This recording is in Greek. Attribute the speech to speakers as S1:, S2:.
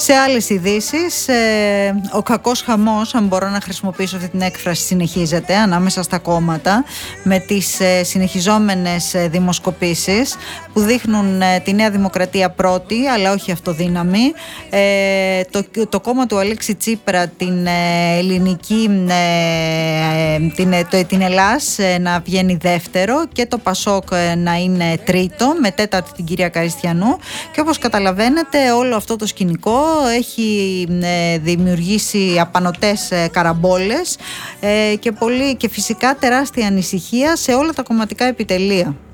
S1: Σε άλλες ειδήσεις, ο κακός χαμός, αν μπορώ να χρησιμοποιήσω αυτή την έκφραση, συνεχίζεται ανάμεσα στα κόμματα με τις συνεχιζόμενες δημοσκοπήσεις που δείχνουν τη Νέα Δημοκρατία πρώτη, αλλά όχι αυτοδύναμη, το κόμμα του Αλέξη Τσίπρα, την ελληνική, την Ελλάς να βγαίνει δεύτερο και το Πασόκ να είναι τρίτο, με τέταρτη την κυρία Καριστιανού. Και όπως καταλαβαίνετε, όλο αυτό το σκηνικό έχει δημιουργήσει απανωτές καραμπόλες και φυσικά τεράστια ανησυχία σε όλα τα κομματικά επιτελεία.